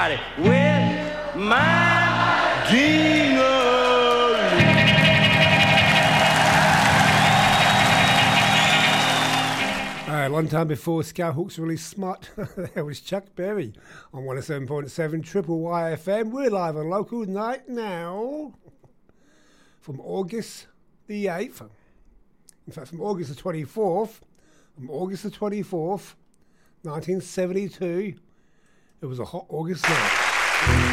everybody with my Dino. A long time before Scout released Smut, there was Chuck Berry on 107.7 Triple YFM. We're live on Local Night now from August the 8th. In fact, from August the 24th. From August the 24th, 1972. It was a hot August night.